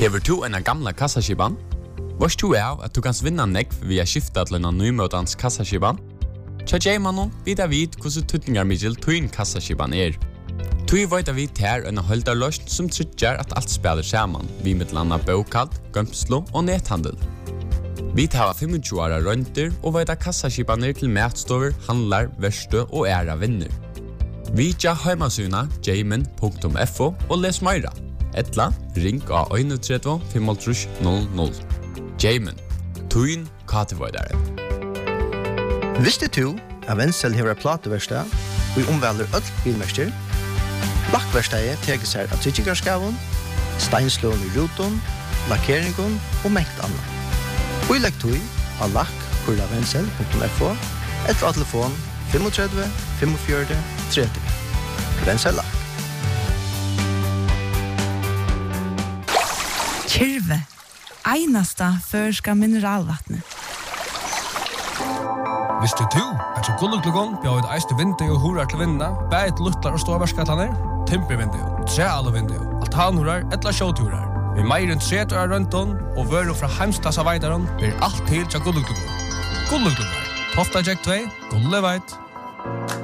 Hever du en gamla kassaskipan? Vars du at du kan vinna nekv via skifta til en nymøtans kassaskipan? Tja Jaymanon vidar vid hvordan tutningar middel tuin kassaskipan Tui veit vi ter en holdarløst som tryggjar at alt spelar saman, vi mittlanda bókald, gømslo og nethandel. Vi tar 25 åra rønter og veit kassaskipaner til matstover, handlar, verste og æra vinner. Vi tja heimasuna jayman.fo og les meira. Etla, ring av 31 55 00. Jayman, tuin katevoidare. Visste du at Wenzel hever plateverstad og omvelder öll bilmester? Lakkverstadet teker seg av tryggingarskavun, steinslån i ruton, lakkeringen og mengt annet. Og i lektoi av lakk.wenzel.fo etter telefon 35 45 30. Wenzel Lakk. Kyrve, einasta førska mineralvattnet. Visste du at så gulluglugon bjør et eiste vindu og horar til vinna, bæt luttlar og ståvarskatlaner, timpervindu, trealvindu, altanhorar, etla sjåturar. Vi meir enn 30 år rønton og vøru fra heimstassa veidaron blir alt til til gulluglugon. Gulluglugon, Tofta Jack 2, Gulleveit.